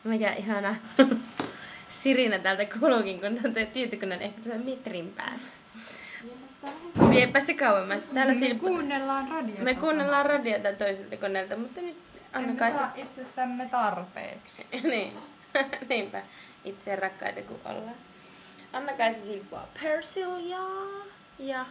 Mikä ihana sirinä täältä kuuluukin, kun täältä tietokoneen ehkä tässä metrin päässä. Viepä se kauemmas. Me kuunnellaan radiota. Me kuunnellaan radiota toiselta koneelta, mutta nyt Emme saa itsestämme tarpeeksi. Niin. Niinpä. Itse rakkaita kun ollaan. Anna-Kaisa silppua persiljaa ja...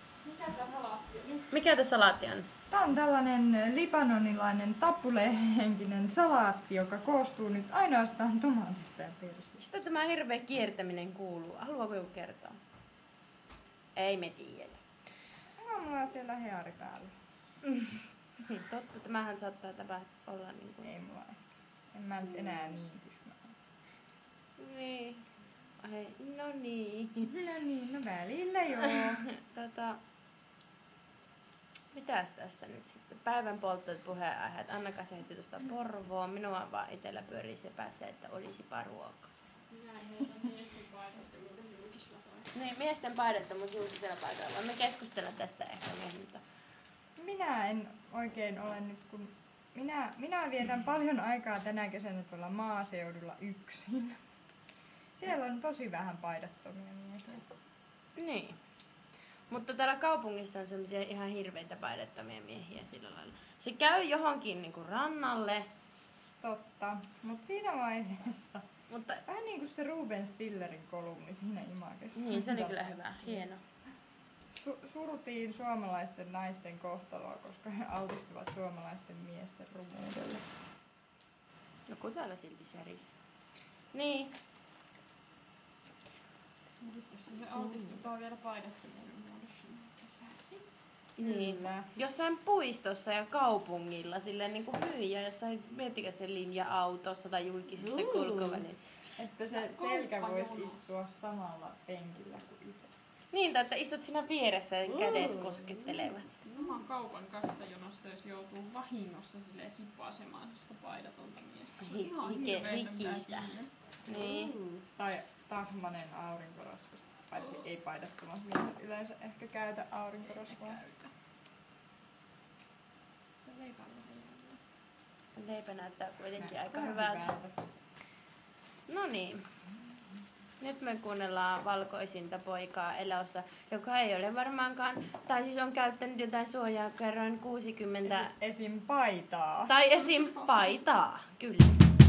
Mikä tää salaatti on? Tää on tällainen libanonilainen tapulehenkinen salaatti, joka koostuu nyt ainoastaan tomaatista ja persiljasta. Mistä tämä hirveä kiertäminen kuuluu? Haluaako joku kertoa? Ei me tiedä. Onko mulla siellä heari päällä? Totta, tämähän saattaa olla niinku... Ei mulla ehkä. En mä nyt enää niin pysmää. Niin. Ai, no niin. No välillä joo. Mitäs tässä nyt sitten? Päivän polttoit puheenaiheet. Anna-Kaisa heitti tuosta Porvoon. Minua vaan itellä pyörii se päässä, että olisipa ruokaa. Minä heitän miesten paidottomuuden julkisella paikalla. Niin, miesten paidottomuus julkisella paikalla. Me keskustellaan tästä ehkä myöhemmin. Minä en oikein ole nyt, kun minä vietän paljon aikaa tänä kesänä tuolla maaseudulla yksin. Siellä on tosi vähän paidattomia miehiä. Niin. Mutta täällä kaupungissa on semmoisia ihan hirveitä paidattomia miehiä sillä lailla. Se käy johonkin niinku rannalle. Totta, mutta siinä vaiheessa, Mutta vähän niin kuin se Ruben Stillerin kolumni siinä Imakessa. niin, se oli kyllä hyvä. Hieno. Surutiin suomalaisten naisten kohtaloa, koska he altistuvat suomalaisten miesten rumuudelle. Joku täällä silti säris. Niin. Mutta siihen altistutaan vielä paidottomuuden muodossa kesäisin. Niin. Kyllä. Jossain puistossa ja kaupungilla silleen niinku myyjä jossain, miettikö se linja-autossa tai julkisessa kulkuvälineessä. Että se selkä voisi istua samalla penkillä kuin itse. Niin, että istut siinä vieressä ja kädet koskettelevat. Saman kaupan kassajonossa, jos joutuu vahingossa silleen hippaasemaan sitä paidatonta miestä. Se on ihan hirveetä, mitä hikistä. kiinni. Niin. Tai tahmanen aurinkorasvas. Paitsi ei paidattomat miehet yleensä ehkä käytä aurinkorasvaa. Leipä näyttää kuitenkin aika hyvältä. No niin. Nyt me kuunnellaan Valkoisinta poikaa elossa, joka ei ole varmaankaan, tai siis on käyttänyt jotain suojaa kerroin 60. Esim. Paitaa. Tai esim. Paitaa, kyllä.